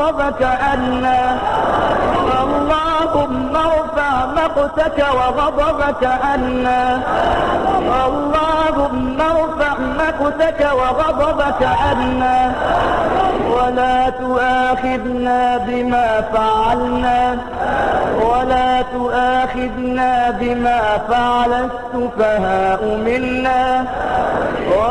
وغضبك عنا. اللهم ارفع مقتك وغضبك عنا. اللهم ارفع مقتك وغضبك عنا، ولا تؤاخذنا بما فعلنا، ولا تؤاخذنا بما فعل السفهاء منا.